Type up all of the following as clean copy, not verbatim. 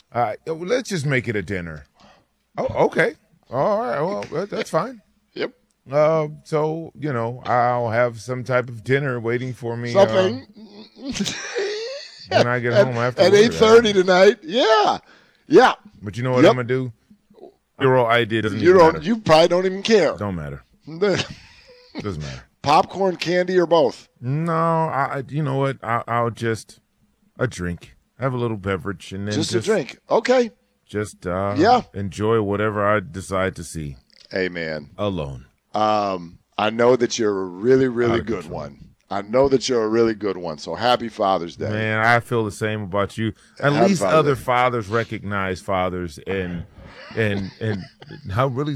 let's just make it a dinner. Oh, okay. All right. Well, that's fine. Yep. So, I'll have some type of dinner waiting for me. Something. When I get home after at 8:30 tonight. Yeah. Yeah. But you know what I'm gonna do? Your whole idea doesn't even matter. You probably don't even care. Don't matter. Doesn't matter. Popcorn, candy, or both? No, you know what? I'll just a drink. Have a little beverage and then just a drink. Okay. Just yeah. Enjoy whatever I decide to see. Hey man. Alone. I know that you're a really, really good one. I know that you're a really good one. So happy Father's Day. Man, I feel the same about you. At least other fathers recognize fathers and how really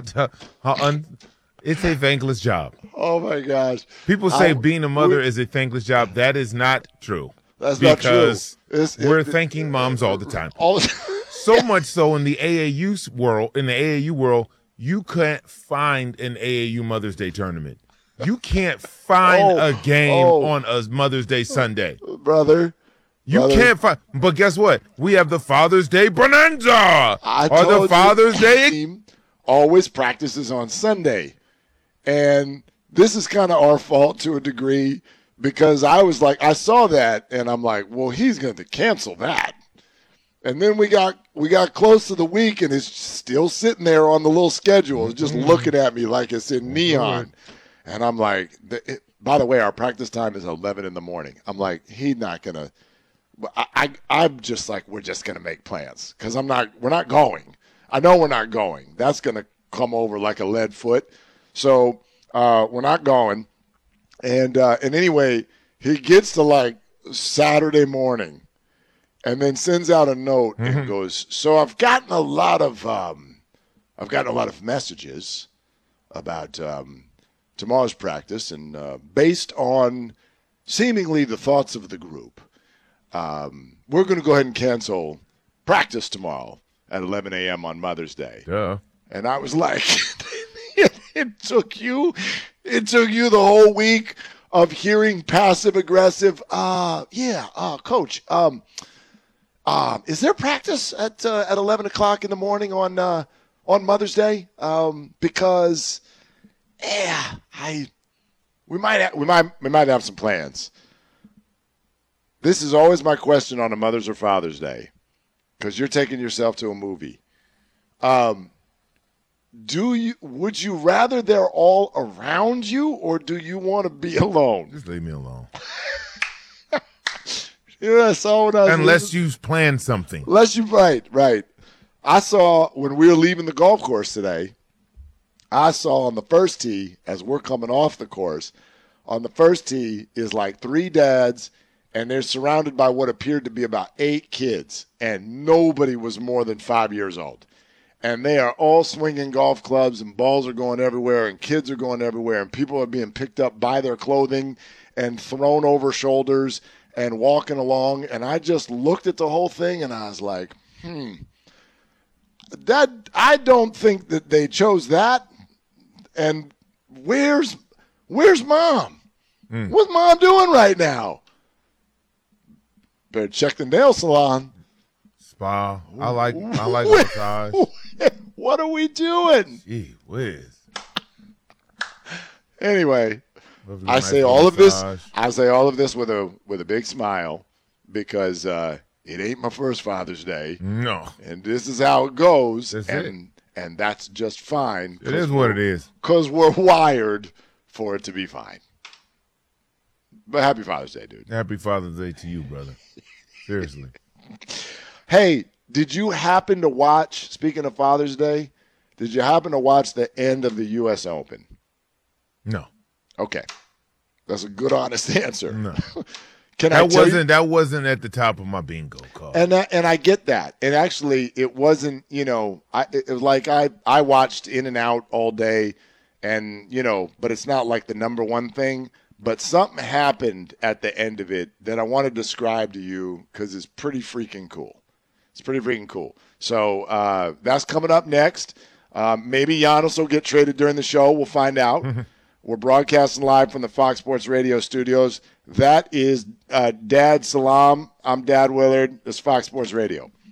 it's a thankless job. Oh my gosh. People say being a mother is a thankless job. That is not true. That's not true. Because we're thanking moms all the time. So much so in the AAU world, you can't find an AAU Mother's Day tournament. You can't find a game on a Mother's Day Sunday. Brother. You can't find. But guess what? We have the Father's Day Bonanza. The Father's Day team always practices on Sunday. And this is kind of our fault to a degree because I was like, I saw that and I'm like, well, he's going to cancel that. And then we got close to the week and it's still sitting there on the little schedule. It's just looking at me like it's in neon. And I'm like, by the way, our practice time is 11 in the morning. I'm like, he's not going to. I'm just like, we're just going to make plans because we're not going. I know we're not going. That's going to come over like a lead foot. So we're not going. And anyway, he gets to like Saturday morning and then sends out a note and goes, so I've gotten a lot of messages about tomorrow's practice, and based on seemingly the thoughts of the group, we're going to go ahead and cancel practice tomorrow at 11 a.m. on Mother's Day. Yeah. And I was like, it took you the whole week of hearing passive aggressive. Coach. Is there practice at 11 o'clock in the morning on Mother's Day? Because. Yeah, we might have some plans. This is always my question on a Mother's or Father's Day, because you're taking yourself to a movie. Would you rather they're all around you, or do you want to be alone? Just leave me alone. Unless you plan something. Right. I saw when we were leaving the golf course today. I saw on the first tee, as we're coming off the course, on the first tee is like 3 dads, and they're surrounded by what appeared to be about 8 kids, and nobody was more than 5 years old. And they are all swinging golf clubs, and balls are going everywhere, and kids are going everywhere, and people are being picked up by their clothing and thrown over shoulders and walking along. And I just looked at the whole thing, and I was like, I don't think that they chose that. And where's Mom? What's Mom doing right now? Better check the nail salon. Spa. I like massage. What are we doing? Gee whiz. Anyway, I say all of this with a big smile because it ain't my first Father's Day. No. And this is how it goes. That's and that's just fine. It is what it is. Because we're wired for it to be fine. But happy Father's Day, dude. Happy Father's Day to you, brother. Seriously. Hey, did you happen to watch, speaking of Father's Day, did you happen to watch the end of the U.S. Open? No. Okay. That's a good, honest answer. No. That wasn't at the top of my bingo card. And I get that. And actually, it wasn't. It was like I watched in and out all day, and but it's not like the number one thing. But something happened at the end of it that I want to describe to you because it's pretty freaking cool. It's pretty freaking cool. So that's coming up next. Maybe Giannis will get traded during the show. We'll find out. We're broadcasting live from the Fox Sports Radio studios. That is Dad Salam. I'm Dad Willard. This is Fox Sports Radio.